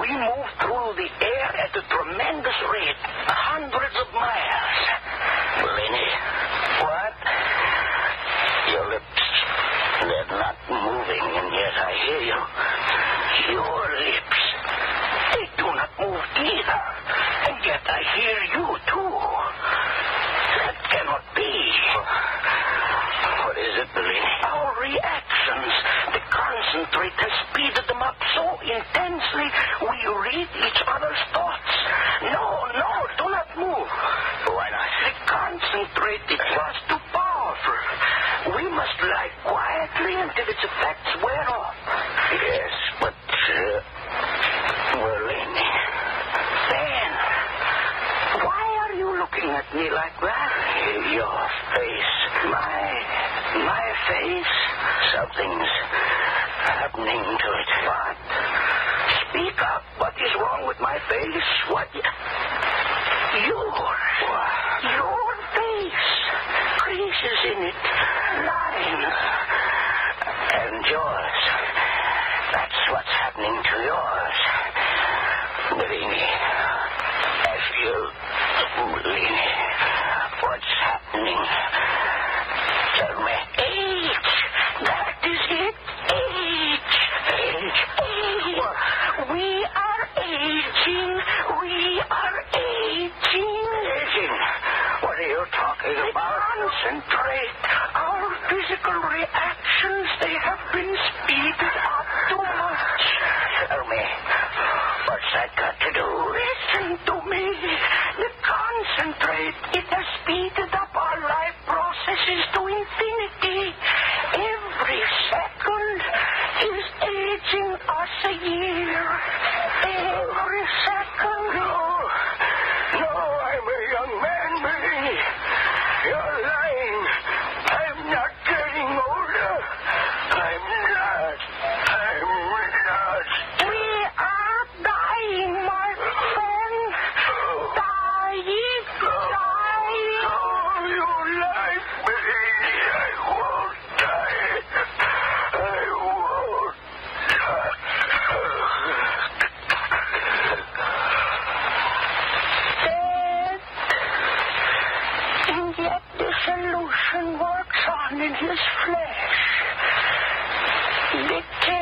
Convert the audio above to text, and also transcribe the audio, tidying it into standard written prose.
We move through the air at a tremendous rate, hundreds of miles. Blaney. What? Your lips, they're not moving, and yet I hear you. Your lips, they do not move either, and yet I hear you too. That cannot be. What is it, Blaney? Our reactions, the concentrate has speeded them up so intensely we read each other's thoughts. No, do not move. Why not? The concentrate, it was too powerful. We must lie quietly until its effects wear off. Yes, but, Blaney. Dan, why are you looking at me like that? Your face. My face? Something's happening to it. What? Speak up. What is wrong with my face? What? Your face. Creases in it. Lines. And yours. That's what's happening to yours. Blaney. I feel... Blaney. What's happening? Tell me. Age. That is it. Age. Age? We are aging. Aging? What are you talking about? Concentrate. Our physical reactions, they have been speeded up too much. Tell me. What's that got to do? Listen to me. The concentrate, it has speeded up our life processes to infinity. Every second is aging us a year. Every second. No, I'm a young man, Blaney. You're lying. I'm not getting older. I'm not. We are dying, my friend. Dying. Oh, you lie, Blaney. I won't die. I won't die. Dead. And yet the solution works on in his flesh. The